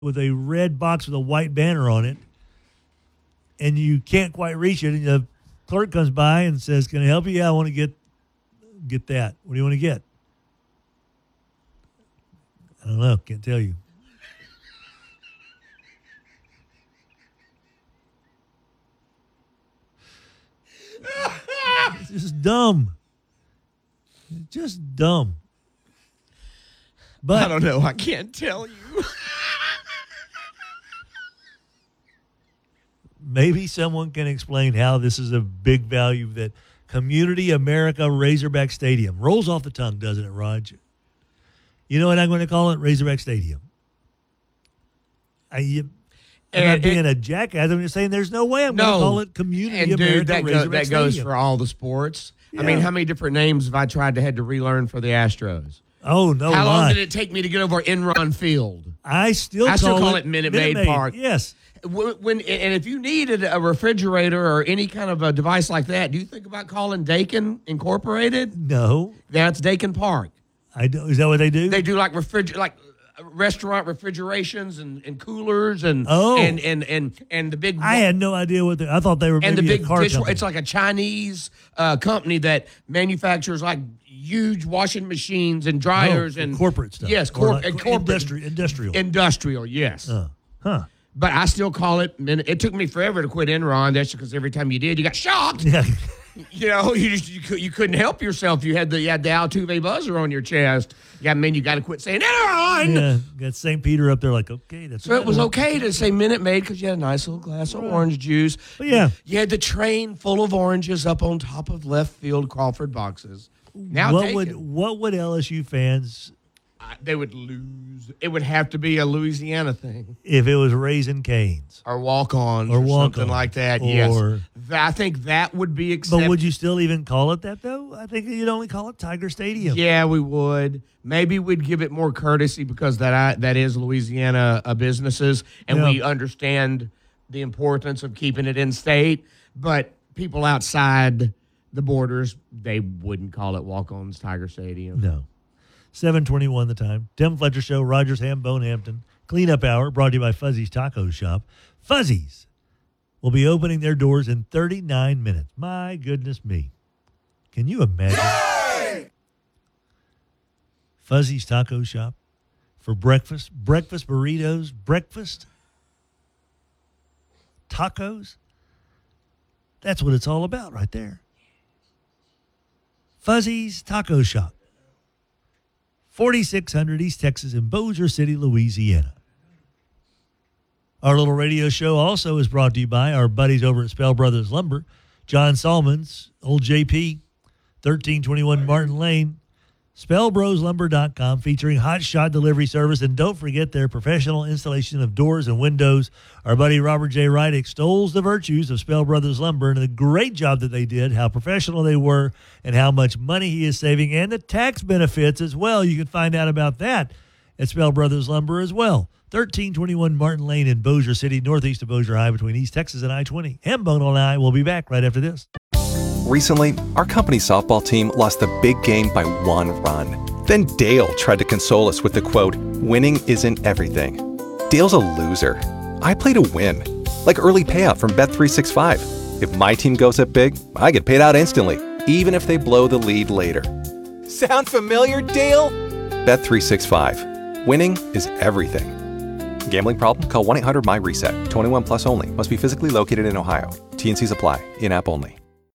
with a red box with a white banner on it, and you can't quite reach it, and the clerk comes by and says, "Can I help you?" "Yeah, I want to get that." "What do you want to get?" "I don't know. Can't tell you." It's just dumb. Just dumb. But I don't know. I can't tell you. maybe someone can explain how this is a big value that Community America Razorback Stadium rolls off the tongue, doesn't it, Raj? You know what I'm going to call it? Razorback Stadium. I'm not being a jackass. I'm just saying there's no way I'm going to call it Community America Razorback Stadium. That goes for all the sports. Yeah. I mean, how many different names have I had to relearn for the Astros? Oh, no. How long did it take me to get over Enron Field? I still call it Minute Maid Park. Yes. And if you needed a refrigerator or any kind of a device like that, do you think about calling Dakin Incorporated? No. That's Dakin Park. I do. Is that what they do? They do like restaurant refrigerations and coolers and the big. I had no idea what I thought they were. And maybe the big a car dish. company. It's like a Chinese company that manufactures like huge washing machines and dryers and corporate stuff. Yes, corporate industrial. Yes. Huh. But I still call it. It took me forever to quit Enron. That's because every time you did, you got shocked. Yeah. You know, you couldn't help yourself. You had the Altuve buzzer on your chest. Yeah, you got to quit saying Enron. Yeah, got St. Peter up there like, okay, that's so it was okay to say Minute Maid because you had a nice little glass of orange juice. But yeah, you had the train full of oranges up on top of left field Crawford boxes. Now what would LSU fans? They would lose. It would have to be a Louisiana thing. If it was Raising Cane's. Or walk-ons or something like that, yes. I think that would be acceptable. But would you still even call it that, though? I think you'd only call it Tiger Stadium. Yeah, we would. Maybe we'd give it more courtesy because that is Louisiana businesses, and we understand the importance of keeping it in state. But people outside the borders, they wouldn't call it Walk-On's Tiger Stadium. No. 7:21 the time. Tim Fletcher Show, Rogers Ham, Bonehampton. Cleanup Hour brought to you by Fuzzy's Taco Shop. Fuzzy's will be opening their doors in 39 minutes. My goodness me. Can you imagine? Yay! Fuzzy's Taco Shop for breakfast burritos, breakfast tacos. That's what it's all about right there. Fuzzy's Taco Shop. 4600 East Texas in Bossier City, Louisiana. Our little radio show also is brought to you by our buddies over at Spell Brothers Lumber. John Salmons, Old JP, 1321 Martin Lane. SpellBrosLumber.com, featuring hot shot delivery service. And don't forget their professional installation of doors and windows. Our buddy Robert J. Wright extols the virtues of Spell Brothers Lumber and the great job that they did, how professional they were, and how much money he is saving, and the tax benefits as well. You can find out about that at Spell Brothers Lumber as well. 1321 Martin Lane in Bossier City, northeast of Bossier High, between East Texas and I-20. Hambone and I will be back right after this. Recently, our company softball team lost the big game by 1 run. Then Dale tried to console us with the quote, "Winning isn't everything." Dale's a loser. I play to win. Like early payout from Bet365. If my team goes up big, I get paid out instantly, even if they blow the lead later. Sound familiar, Dale? Bet365. Winning is everything. Gambling problem? Call 1-800-MY-RESET. 21 plus only. Must be physically located in Ohio. T&Cs apply. In-app only.